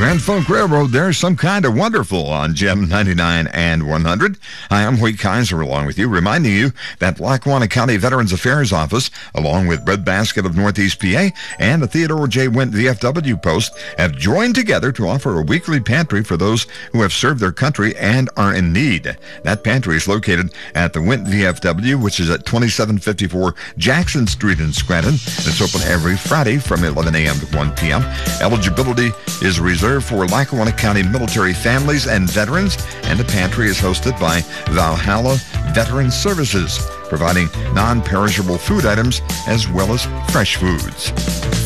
Grand Funk Railroad, there's some kind of wonderful on Gem 99 and 100. Hi, I'm Hoyt Kaiser along with you, reminding you that Lackawanna County Veterans Affairs Office, along with Breadbasket of Northeast PA and the Theodore J. Wint VFW Post, have joined together to offer a weekly pantry for those who have served their country and are in need. That pantry is located at the Wint VFW, which is at 2754 Jackson Street in Scranton. It's open every Friday from 11 a.m. to 1 p.m. Eligibility is reserved for Lackawanna County military families and veterans, and the pantry is hosted by Valhalla Veteran Services, providing non-perishable food items as well as fresh foods.